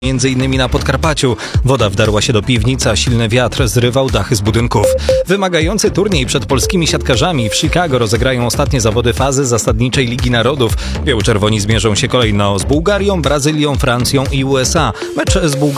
Między innymi na Podkarpaciu. Woda wdarła się do piwnicy, a silny wiatr zrywał dachy z budynków. Wymagający turniej przed polskimi siatkarzami w Chicago rozegrają ostatnie zawody fazy zasadniczej Ligi Narodów. Biało-czerwoni zmierzą się kolejno z Bułgarią, Brazylią, Francją i USA. Mecz z Bułgarią